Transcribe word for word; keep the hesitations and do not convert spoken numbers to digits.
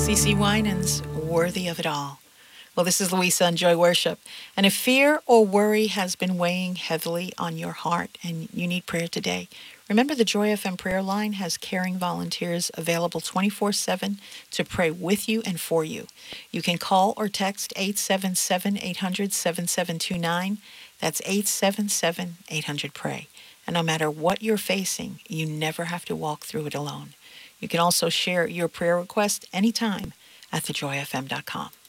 CeCe Winans, Worthy of It All. Well, this is Louisa on Joy Worship. And if fear or worry has been weighing heavily on your heart and you need prayer today, remember the Joy F M prayer line has caring volunteers available twenty-four seven to pray with you and for you. You can call or text eight seven seven, eight hundred, seven seven two nine. That's eight seven seven, eight hundred, pray. And no matter what you're facing, you never have to walk through it alone. You can also share your prayer request anytime at the joy f m dot com.